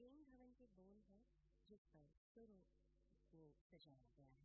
प्रेम भवन के बोल हैं जिस पर सुरों को सजाया गया है।